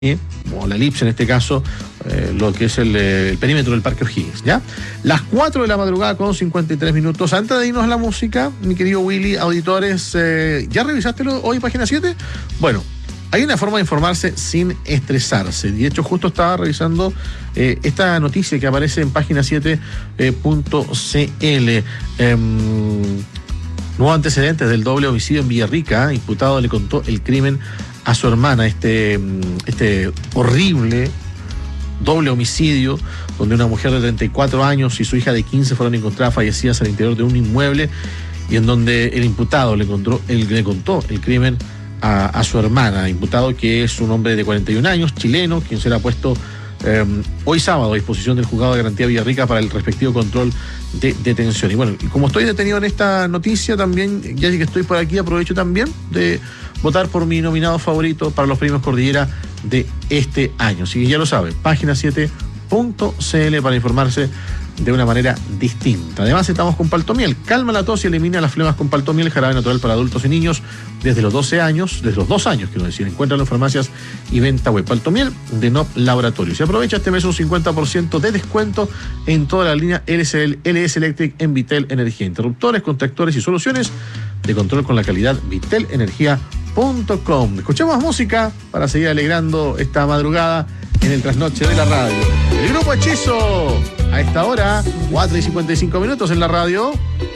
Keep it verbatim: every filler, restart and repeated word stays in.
o la elipse en este caso, eh, lo que es el, el perímetro del Parque O'Higgins, ¿ya? Las cuatro de la madrugada con cincuenta y tres minutos. Antes de irnos a la música, mi querido Willy, auditores, eh, ¿ya revisaste lo, hoy página siete? Bueno, hay una forma de informarse sin estresarse. De hecho, justo estaba revisando eh, esta noticia que aparece en página siete punto c l. Eh, nuevos antecedentes del doble homicidio en Villarrica. Imputado le contó el crimen a su hermana, este, este horrible doble homicidio, donde una mujer de treinta y cuatro años y su hija de quince fueron encontradas fallecidas al interior de un inmueble, y en donde el imputado le contó el, le contó el crimen a, a su hermana, imputado que es un hombre de cuarenta y un años, chileno, quien será puesto eh, hoy sábado a disposición del juzgado de garantía Villarrica para el respectivo control de detención. Y bueno, y como estoy detenido en esta noticia, también, ya que estoy por aquí, aprovecho también de votar por mi nominado favorito para los premios Cordillera de este año. Así que ya lo saben, página siete punto c l para informarse de una manera distinta. Además, estamos con Paltomiel. Calma la tos y elimina las flemas con Paltomiel, jarabe natural para adultos y niños desde los doce años, desde los dos años, quiero decir. Encuéntralo en farmacias y venta web. Paltomiel de N O P Laboratorios. Y aprovecha este mes un cincuenta por ciento de descuento en toda la línea L S Electric en Vitel Energía. Interruptores, contactores y soluciones de control con la calidad Vitel Energía punto com. Escuchamos música para seguir alegrando esta madrugada en el trasnoche de la radio. El Grupo Hechizo, a esta hora, cuatro y cincuenta y cinco minutos en la radio.